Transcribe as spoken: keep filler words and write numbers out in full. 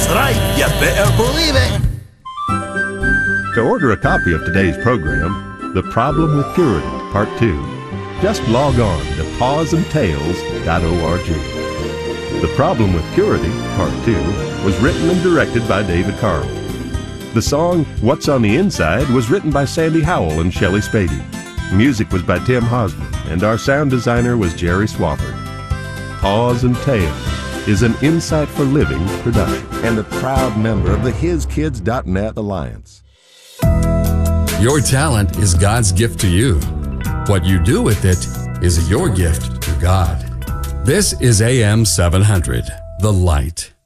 right. You better believe it. To order a copy of today's program, The Problem with Purity, Part two, just log on to paws and tails dot org. The Problem with Purity, Part two, was written and directed by David Carl. The song What's on the Inside was written by Sandy Howell and Shelley Spady. Music was by Tim Hosman, and our sound designer was Jerry Swafford. Paws and Tails is an Insight for Living production and a proud member of the his kids dot net Alliance. Your talent is God's gift to you. What you do with it is your gift to God. This is A M seven hundred, The Light.